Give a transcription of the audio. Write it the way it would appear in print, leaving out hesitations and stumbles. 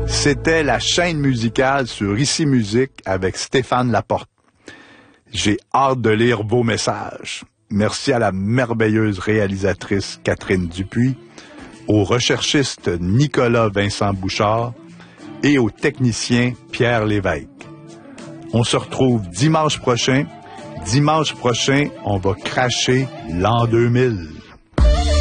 C'était la chaîne musicale sur Ici Musique avec Stéphane Laporte. J'ai hâte de lire vos messages. Merci à la merveilleuse réalisatrice Catherine Dupuis, au recherchiste Nicolas Vincent Bouchard et au technicien Pierre Lévesque. On se retrouve dimanche prochain. Dimanche prochain, on va cracher l'an 2000.